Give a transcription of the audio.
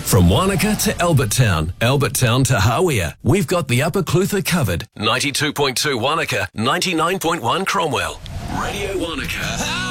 From Wanaka to Albertown to Hawea, we've got the Upper Clutha covered. 92.2 Wanaka, 99.1 Cromwell. Radio Wanaka.